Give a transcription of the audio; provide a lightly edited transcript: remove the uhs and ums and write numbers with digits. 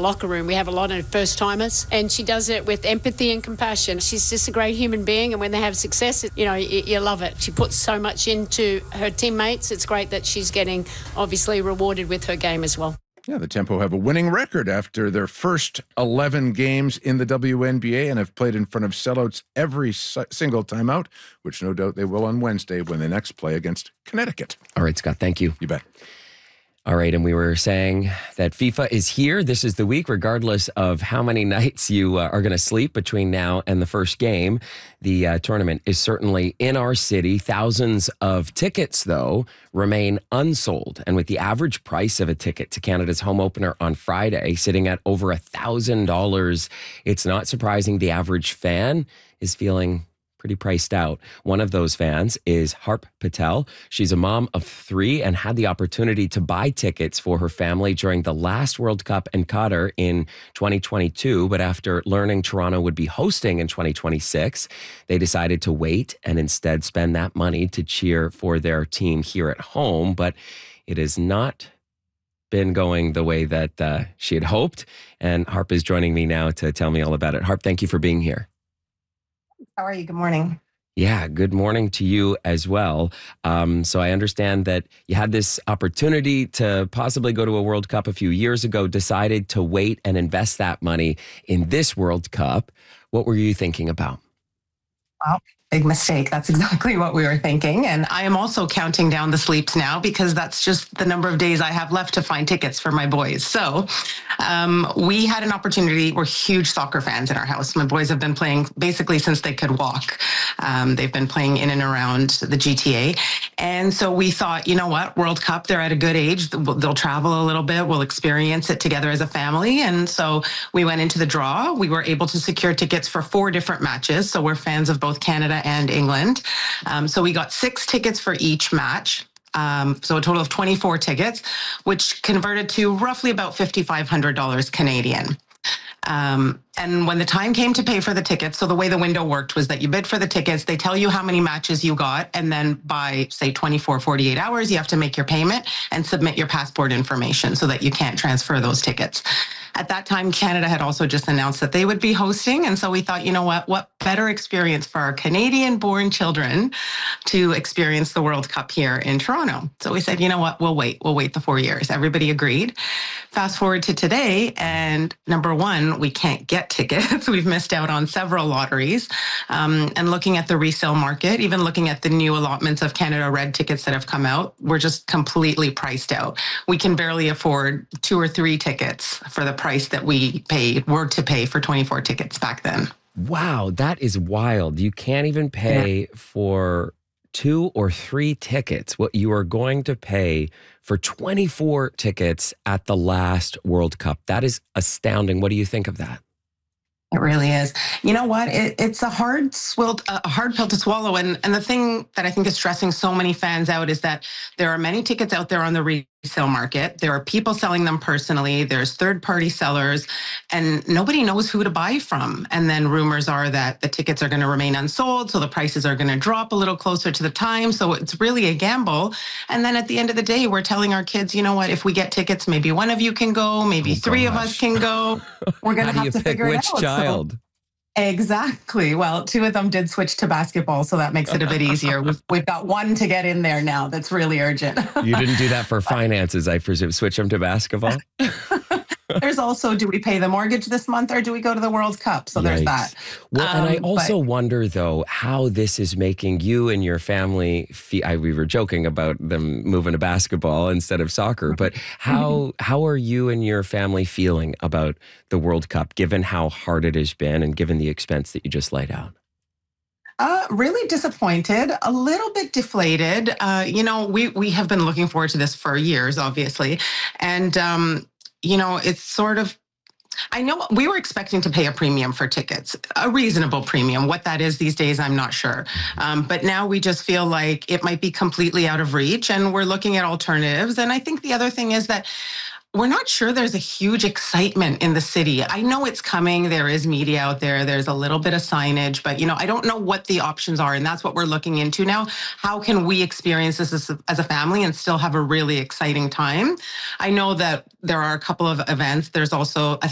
locker room. We have a lot of first-timers, and she does it with empathy and compassion. She's just a great human being, and when they have success, you love it. She puts so much into her teammates. It's great that she's getting, obviously, rewarded with her game as well. Yeah, the Tempo have a winning record after their first 11 games in the WNBA and have played in front of sellouts every single time out, which no doubt they will on Wednesday when they next play against Connecticut. All right, Scott, thank you. You bet. All right, and we were saying that FIFA is here. This is the week, regardless of how many nights you are going to sleep between now and the first game. The tournament is certainly in our city. Thousands of tickets, though, remain unsold. And with the average price of a ticket to Canada's home opener on Friday sitting at over $1,000, it's not surprising the average fan is feeling pretty priced out. One of those fans is Harp Patel. She's a mom of 3 and had the opportunity to buy tickets for her family during the last World Cup in Qatar in 2022. But after learning Toronto would be hosting in 2026, they decided to wait and instead spend that money to cheer for their team here at home. But it has not been going the way that she had hoped. And Harp is joining me now to tell me all about it. Harp, thank you for being here. How are you? Good morning. Yeah, good morning to you as well. So I understand that you had this opportunity to possibly go to a World Cup a few years ago, decided to wait and invest that money in this World Cup. What were you thinking about? Well, big mistake. That's exactly what we were thinking. And I am also counting down the sleeps now because that's just the number of days I have left to find tickets for my boys. So we had an opportunity. We're huge soccer fans in our house. My boys have been playing basically since they could walk. They've been playing in and around the GTA. And so we thought, you know what, World Cup, they're at a good age. They'll travel a little bit. We'll experience it together as a family. And so we went into the draw. We were able to secure tickets for 4 different matches. So we're fans of both Canada and England. So we got 6 tickets for each match. So a total of 24 tickets, which converted to roughly about $5,500 Canadian. And when the time came to pay for the tickets, so the way the window worked was that you bid for the tickets, they tell you how many matches you got, and then by, say, 24, 48 hours, you have to make your payment and submit your passport information so that you can't transfer those tickets. At that time, Canada had also just announced that they would be hosting, and so we thought, you know what better experience for our Canadian-born children to experience the World Cup here in Toronto. So we said, you know what, we'll wait the 4 years. Everybody agreed. Fast forward to today, and number one, we can't get tickets. We've missed out on several lotteries. And looking at the resale market, even looking at the new allotments of Canada Red tickets that have come out, we're just completely priced out. We can barely afford 2 or 3 tickets for the price that we were to pay for 24 tickets back then. Wow, that is wild. You can't even pay for 2 or 3 tickets, what you are going to pay for 24 tickets at the last World Cup. That is astounding. What do you think of that? It really is. You know what? It's a hard pill to swallow. And the thing that I think is stressing so many fans out is that there are many tickets out there on the resale market. There are people selling them personally. There's third-party sellers, and nobody knows who to buy from. And then rumors are that the tickets are going to remain unsold, so the prices are going to drop a little closer to the time. So it's really a gamble. And then at the end of the day, we're telling our kids, you know what? If we get tickets, maybe one of you can go, maybe 3 of us can go. We're going to have to figure it out. Which child? So, exactly. Well, 2 of them did switch to basketball, so that makes it a bit easier. We've got 1 to get in there now that's really urgent. You didn't do that for finances, I presume. Switch them to basketball? There's also, do we pay the mortgage this month or do we go to the World Cup? So there's that. Well, and I also wonder, though, how this is making you and your family feel. We were joking about them moving to basketball instead of soccer, but how are you and your family feeling about the World Cup, given how hard it has been and given the expense that you just laid out? Really disappointed, a little bit deflated. We have been looking forward to this for years, obviously. And, it's sort of, I know we were expecting to pay a premium for tickets, a reasonable premium. What that is these days, I'm not sure. But now we just feel like it might be completely out of reach, and we're looking at alternatives. And I think the other thing is that we're not sure there's a huge excitement in the city. I know it's coming. There is media out there. There's a little bit of signage, but I don't know what the options are. And that's what we're looking into now. How can we experience this as a family and still have a really exciting time? I know that there are a couple of events. There's also,